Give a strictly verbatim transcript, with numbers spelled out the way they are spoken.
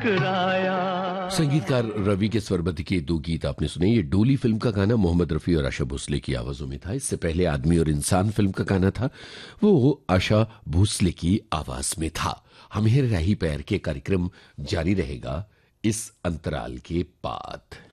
संगीतकार रवि के स्वरबद्ध के दो गीत आपने सुने। ये डोली फिल्म का गाना मोहम्मद रफी और आशा भोसले की आवाजों में था। इससे पहले आदमी और इंसान फिल्म का गाना था, वो आशा भोसले की आवाज में था। हम रही पैर के कार्यक्रम जारी रहेगा इस अंतराल के बाद।